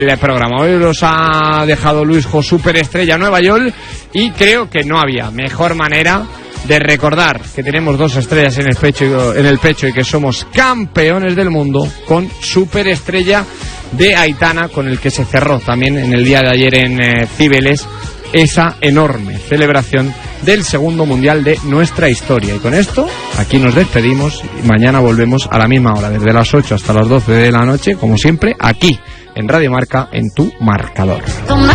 El programa hoy los ha dejado Luisjo superestrella Nueva York y creo que no había mejor manera de recordar que tenemos 2 estrellas en el pecho y que somos campeones del mundo con superestrella de Aitana, con el que se cerró también en el día de ayer en Cibeles esa enorme celebración del segundo mundial de nuestra historia. Y con esto aquí nos despedimos y mañana volvemos a la misma hora, desde las 8 hasta las 12 de la noche, como siempre, aquí en Radio Marca, en tu marcador.